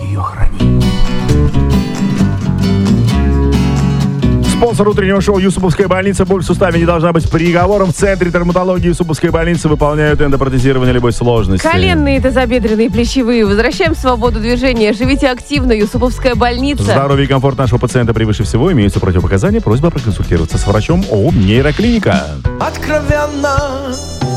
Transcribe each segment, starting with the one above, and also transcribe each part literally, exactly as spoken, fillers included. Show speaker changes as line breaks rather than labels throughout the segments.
ее храни. Спонсор утреннего шоу «Юсуповская больница». Боль в суставе не должна быть приговором. В Центре травматологии Юсуповской больницы выполняют эндопротезирование любой сложности.
Коленные, тазобедренные, плечевые. Возвращаем свободу движения. Живите активно. Юсуповская больница.
Здоровье и комфорт нашего пациента превыше всего. Имеются противопоказания. Просьба проконсультироваться с врачом ООО «Нейроклиника».
Откровенно,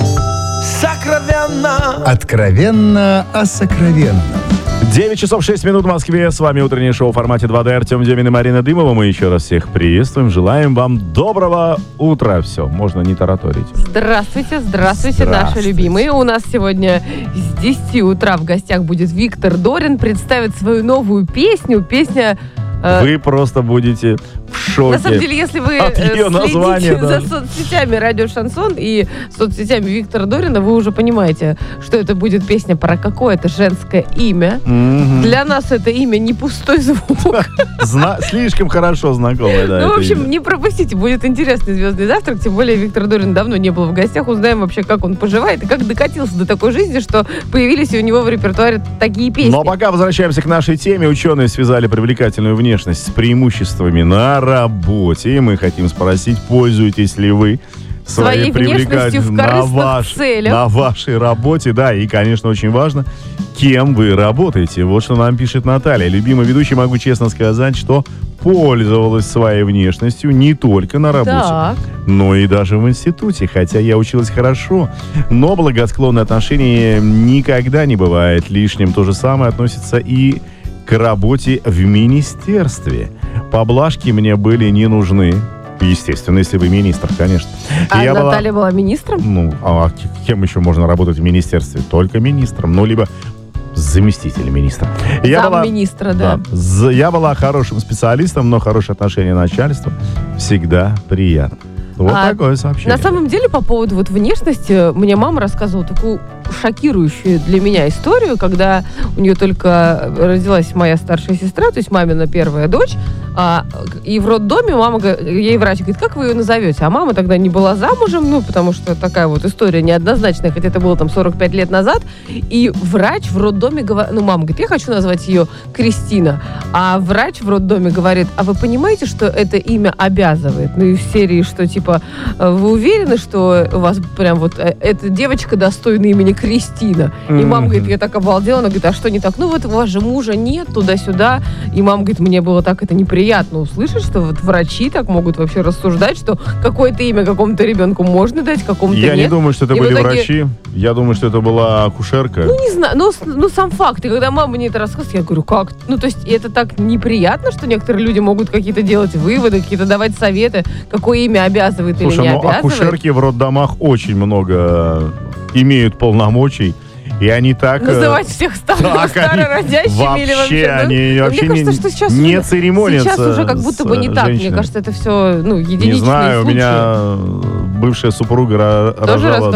сокровенно.
Откровенно о сокровенном.
девять часов шесть минут в Москве. С вами утреннее шоу в формате два дэ. Артем Демин и Марина Дымова. Мы еще раз всех приветствуем. Желаем вам доброго утра. Все, можно не тараторить.
Здравствуйте, здравствуйте,
Здравствуйте,
наши любимые. У нас сегодня с десяти утра в гостях будет Виктор Дорин. Представит свою новую песню. Песня... э,
Вы просто будете в шоке.
На самом деле, если вы
от
э,
ее названия,
следите за
даже.
соцсетями Радио Шансон и соцсетями Виктора Дорина, вы уже понимаете, что это будет песня про какое-то женское имя.
Мгм.
Для нас это имя не пустой звук.
Зна- Слишком хорошо знакомое, да.
Ну, в
это
общем,
имя.
не пропустите, будет интересный звездный завтрак. Тем более Виктор Дорин давно не был в гостях. Узнаем вообще, как он поживает и как докатился до такой жизни, что появились у него в репертуаре такие песни.
Но пока возвращаемся к нашей теме. Ученые связали привлекательную внешность с преимуществами на работе. И мы хотим спросить, пользуетесь ли вы
Своей
своей
внешностью в
привлекательностью на,
корыстных
ваш-
целях.
на вашей работе. Да, и, конечно, очень важно, кем вы работаете. Вот что нам пишет Наталья. Любимый ведущий, могу честно сказать, что пользовалась своей внешностью не только на работе,
Так.
но и даже в институте. Хотя я училась хорошо, но благосклонное отношение никогда не бывает лишним. То же самое относится и к работе в министерстве. Поблажки мне были не нужны. Естественно, если вы министр, конечно.
А
Я была-
Наталья была министром?
Ну, а к- кем еще можно работать в министерстве? Только министром. Ну, либо заместителем министра. Я была-
Замминистра, да.
з- Я была хорошим специалистом, но хорошее отношение начальства всегда приятно. Вот
А
такое сообщение.
На самом деле, по поводу вот внешности, мне мама рассказывала такую шокирующую для меня историю, когда у нее только родилась моя старшая сестра, то есть мамина первая дочь, а, и в роддоме мама, г- ей врач говорит, как вы ее назовете? А мама тогда не была замужем, ну, потому что такая вот история неоднозначная, хотя это было там сорок пять лет назад, и врач в роддоме говорит, ну, мама говорит, я хочу назвать ее Кристина, а врач в роддоме говорит, а вы понимаете, что это имя обязывает? Ну, и в серии, что типа, вы уверены, что у вас прям вот э, эта девочка достойна имени Кристина? И
Мгм.
мама говорит, я так обалдела, она говорит, а что не так? Ну вот у вас же мужа нет, туда-сюда. И мама говорит, мне было так это неприятно услышать, что вот врачи так могут вообще рассуждать, что какое-то имя какому-то ребенку можно дать, какому-то
Я
нет.
не думаю, что это
И в
были
итоге-
врачи. Я думаю, что это была акушерка.
Ну, не знаю, ну, с- ну, сам факт. И когда мама мне это рассказывает, я говорю, как? Ну, то есть, это так неприятно, что некоторые люди могут какие-то делать выводы, какие-то давать советы, какое имя обязывает
Слушай,
или не
ну
обязывает.
акушерки в роддомах очень много имеют полномочий, и они так... э,
Называть всех стар-
так,
старородящими
они
или вообще.
вообще,
ну,
они
ну,
вообще
мне кажется,
не-
что сейчас
не
уже,
церемонятся
сейчас уже как будто бы не
с
так. Мне
женщинами.
кажется, это все, ну, единичные
Не знаю, у
случаи.
меня бывшая супруга ра-
Тоже
рожала